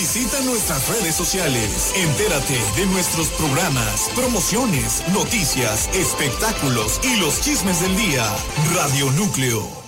Visita nuestras redes sociales. Entérate de nuestros programas, promociones, noticias, espectáculos y los chismes del día. Radio Núcleo.